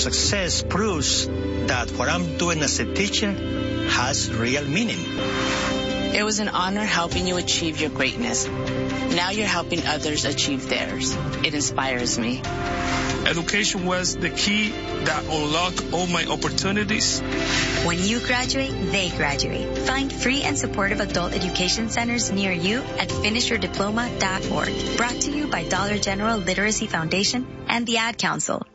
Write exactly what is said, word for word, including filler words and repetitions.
success proves that what I'm doing as a teacher has real meaning. It was an honor helping you achieve your greatness. Now you're helping others achieve theirs. It inspires me. Education was the key that unlocked all my opportunities. When you graduate, they graduate. Find free and supportive adult education centers near you at finish your diploma dot org. Brought to you by Dollar General Literacy Foundation and the Ad Council.